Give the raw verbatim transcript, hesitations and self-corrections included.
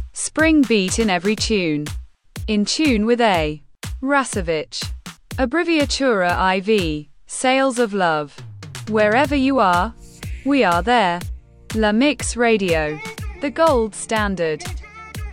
Spring beat in every tune. In tune with A. Rasovich. Abbreviatura I V. Sales of love. Wherever you are, we are there. La Mix Radio. The gold standard.